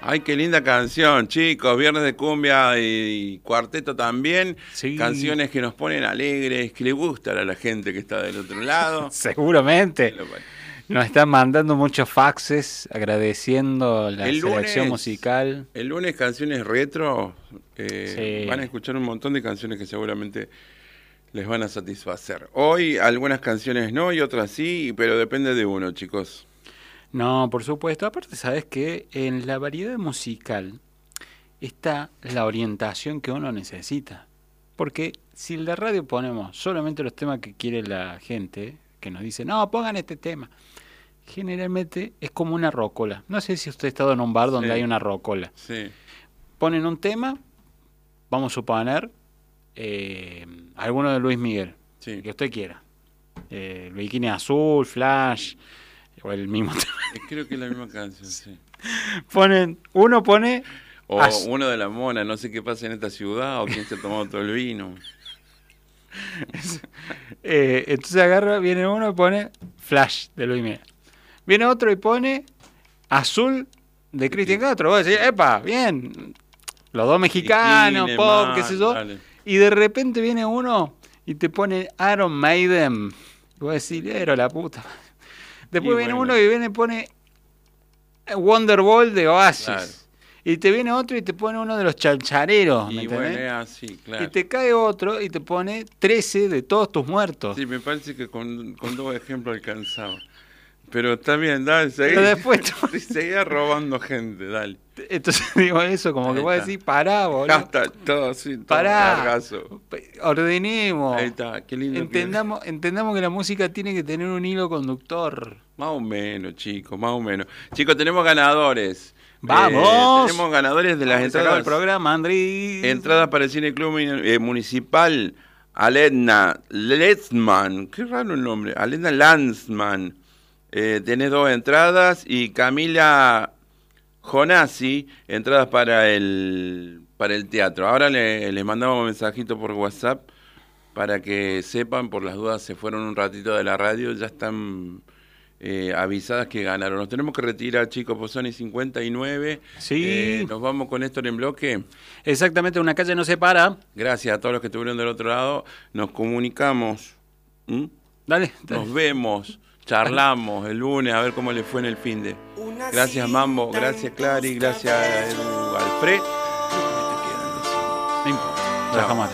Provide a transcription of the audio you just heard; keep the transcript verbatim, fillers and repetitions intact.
Ay, qué linda canción, chicos. Viernes de cumbia y cuarteto también. Sí. Canciones que nos ponen alegres, que le gustan a la gente que está del otro lado. Seguramente. Nos están mandando muchos faxes agradeciendo la el selección lunes, musical. El lunes canciones retro. Eh, Sí. Van a escuchar un montón de canciones que seguramente les van a satisfacer. Hoy algunas canciones no y otras sí, pero depende de uno, chicos. No, por supuesto. Aparte, sabes que en la variedad musical está la orientación que uno necesita. Porque si en la radio ponemos solamente los temas que quiere la gente, que nos dice, no, pongan este tema, generalmente es como una rocola. No sé si usted ha estado en un bar donde Sí. hay una rocola. Sí. Ponen un tema, vamos a suponer, eh, alguno de Luis Miguel, Sí. que usted quiera. Eh, el Bikini Azul, Flash, o el mismo tema. Creo que es la misma canción, sí. Ponen, uno pone... O Az- uno de la mona, no sé qué pasa en esta ciudad, o quién se ha tomado todo el vino. eh, entonces agarra, viene uno y pone Flash de Luis Miguel. Viene otro y pone Azul de Cristian Castro. Vos decís, epa, bien. Los dos mexicanos, Bikini, pop, man, qué sé yo. dale. Y de repente viene uno y te pone Iron Maiden. Y vos decís, era la puta. Después Y viene bueno. uno y viene y pone Wonderwall de Oasis. Claro. Y te viene otro y te pone uno de los chanchareros, ¿me Y entendés? bueno, es así, claro. Y te cae otro y te pone trece de todos tus muertos. Sí, me parece que con, con dos ejemplos alcanzaba. Pero está bien, dale, seguí. Pero después tú- Seguía robando gente, dale. Entonces digo eso, como Ahí que vos está. decís, pará, boludo. Hasta todo así, todo Pará. largazo. Ordenemos. Ahí está, qué lindo. que- Entendamos, entendamos que la música tiene que tener un hilo conductor. Más o menos, chicos, más o menos. Chicos, tenemos ganadores. ¡Vamos! Eh, tenemos ganadores de las Vamos, se acaba entradas. el programa, Andrés. Entradas para el Cine Club eh, Municipal. Alena Letzman. Qué raro el nombre. Alena Lanzman. Eh, tenés dos entradas. Y Camila Jonasi, entradas para el para el teatro. Ahora le, les mandamos un mensajito por WhatsApp para que sepan, por las dudas se fueron un ratito de la radio, ya están eh, avisadas que ganaron. Nos tenemos que retirar, chicos, pues son y cincuenta y nueve. Sí. Eh, nos vamos con Néstor en bloque. Exactamente, una calle no se para. Gracias a todos los que estuvieron del otro lado. Nos comunicamos. ¿Mm? Dale, dale. Nos vemos. Charlamos el lunes a ver cómo le fue en el fin de. Gracias Mambo, gracias Clary, gracias Edu Alfred. No importa, lo Chao. dejamos así.